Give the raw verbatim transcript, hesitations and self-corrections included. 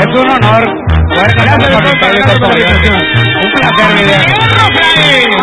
Es un honor poder cantar con ustedes. Un placer, mi